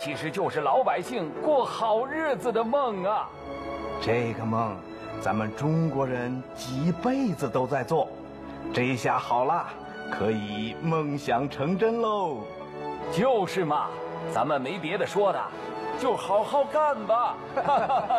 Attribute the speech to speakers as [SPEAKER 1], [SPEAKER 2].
[SPEAKER 1] 其实就是老百姓过好日子的梦啊。
[SPEAKER 2] 这个梦，咱们中国人几辈子都在做，这下好了，可以梦想成真喽。
[SPEAKER 1] 就是嘛，咱们没别的说的，就好好干吧。